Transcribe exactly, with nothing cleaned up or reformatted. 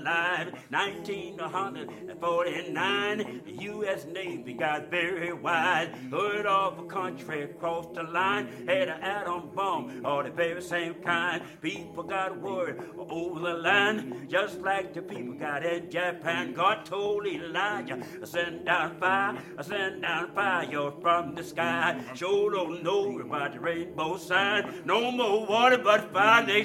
alive. nineteen forty-nine, the U S Navy got very wide. Heard of a country across the line, had an atom bomb, or the very same kind. People got word over the line, just like the people got in Japan. God told Elijah, send down fire, send down fire from the sky. Sure don't know about the rainbow sign. No more water but fire. They